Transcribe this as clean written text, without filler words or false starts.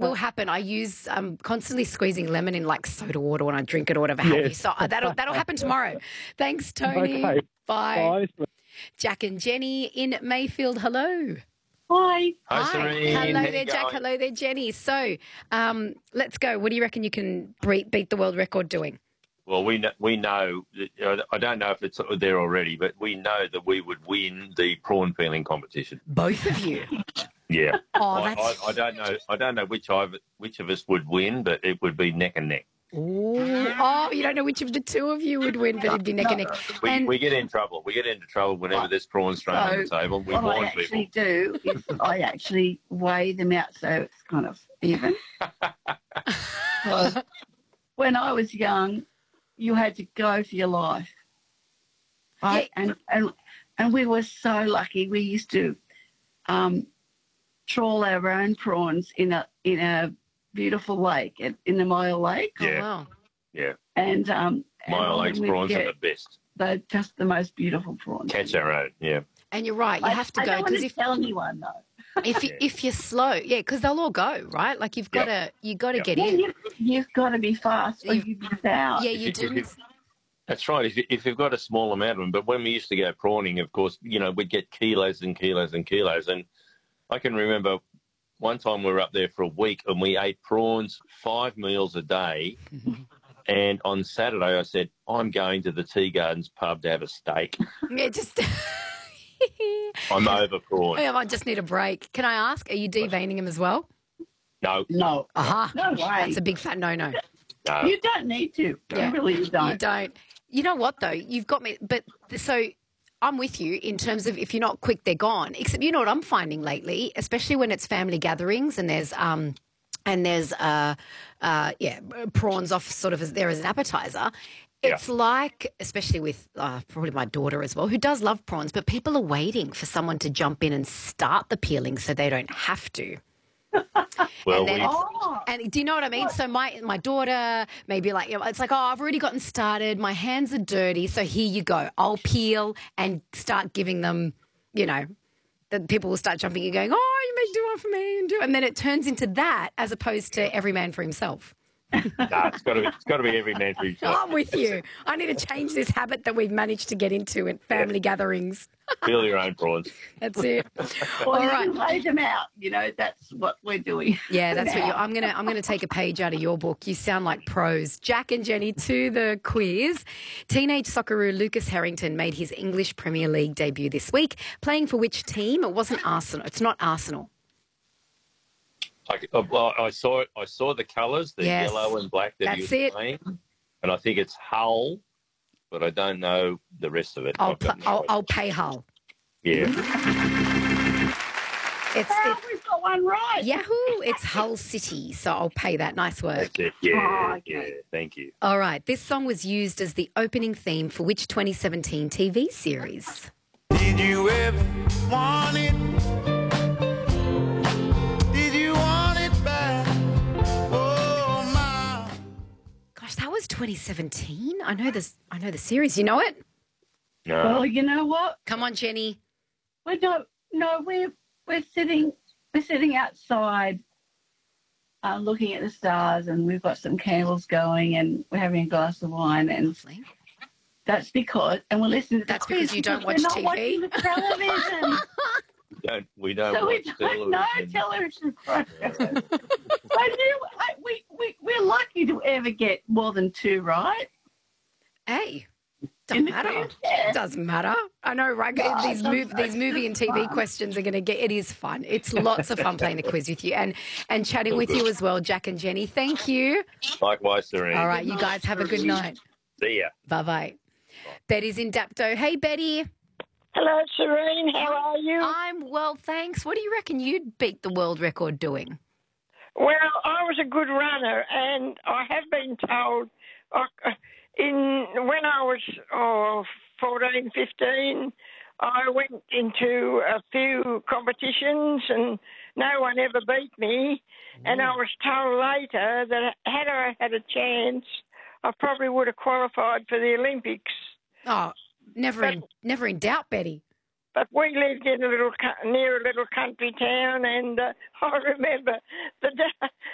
will happen. I use constantly squeezing lemon in like soda water when I drink it or whatever have you. So that'll happen tomorrow. Thanks, Tony. Okay. Bye. Bye. Jack and Jenny in Mayfield. Hello. Hi. Hi, Serene. Hello How you there, Jack. going? Hello there, Jenny. So let's go. What do you reckon you can beat the world record doing? Well, we know that, I don't know if it's there already, but we know that we would win the prawn peeling competition. Both of you. Yeah. Oh, I don't know. I don't know which of us would win, but it would be neck and neck. Oh, you don't know which of the two of you would win, but it'd be neck and neck. We get in trouble. We get into trouble whenever there's prawns thrown on the table. We what I warn actually people. do is I actually weigh them out so it's kind of even. Because when I was young, you had to go for your life, right? Yeah. And we were so lucky. We used to trawl our own prawns in a beautiful lake in the Mile Lake. Yeah. Oh, wow. Yeah. And Mile Lake's prawns are the best. They're just the most beautiful prawns. Catch our own. Yeah. And you're right. You have to I go don't want to tell anyone though. if you're slow, because they'll all go, right? Like you've got to get in. You've got to be fast or you miss out. Yeah, you do. That's right. If you've got a small amount of them, but when we used to go prawning, of course, we'd get kilos and kilos and kilos. And I can remember one time we were up there for a week and we ate prawns 5 meals a day. And on Saturday, I said, I'm going to the Tea Gardens pub to have a steak. Yeah, just. I'm over prawns. I might just need a break. Can I ask, are you deveining them as well? No. No. Aha. No way. That's a big fat no-no. No. You don't need to. Yeah. You really don't. You don't. You know what, though? You've got me. But so I'm with you in terms of if you're not quick, they're gone. Except you know what I'm finding lately, especially when it's family gatherings and there's prawns off sort of as there as an appetizer. It's like, especially with probably my daughter as well, who does love prawns, but people are waiting for someone to jump in and start the peeling so they don't have to. Well, and do you know what I mean? So my daughter may be like, it's like, I've already gotten started. My hands are dirty. So here you go. I'll peel and start giving them, that people will start jumping and going, you may do one for me. And then it turns into that as opposed to every man for himself. it's got to be every man for himself. I'm with you. I need to change this habit that we've managed to get into at family gatherings. Peel your own prawns. That's it. Or All you right. can lay them out. That's what we're doing. Yeah, that's what I'm gonna take a page out of your book. You sound like pros. Jack and Jenny, to the quiz. Teenage Socceroo Lucas Harrington made his English Premier League debut this week. Playing for which team? It wasn't Arsenal. It's not Arsenal. I saw the colours, the yellow and black that he was playing, and I think it's Hull, but I don't know the rest of it. I'll pay Hull. Yeah. We've got one right. Yahoo! It's Hull City, so I'll pay that. Nice work. That's it. Yeah, yeah. Thank you. All right. This song was used as the opening theme for which 2017 TV series? Did you ever want it? Did you want it back? Oh, my. Gosh, that was 2017. I know the series. You know it? No. Well, you know what? Come on, Jenny. We're sitting outside, looking at the stars, and we've got some candles going, and we're having a glass of wine, and Lovely. that's because, and we're listening to the That's because quiz you don't watch we're not TV. watching the television. We don't So watch we don't know television. television programs. We're lucky to ever get more than two right. Hey, doesn't matter. It doesn't matter. I know, right? These movie and TV questions are going to get. It is fun. It's lots of fun playing the quiz with you and chatting with you as well, Jack and Jenny. Thank you. Likewise, Serene. All right, you guys have a good night. See ya. Bye-bye. Betty's in Dapto. Hey, Betty. Hello, Serene. How are you? I'm well, thanks. What do you reckon you'd beat the world record doing? Well, I was a good runner, and I have been told when I was 14, 15, I went into a few competitions and no one ever beat me. And I was told later that had I had a chance, I probably would have qualified for the Olympics. Oh, never in doubt, Betty. But we lived in near a little country town, and I remember the day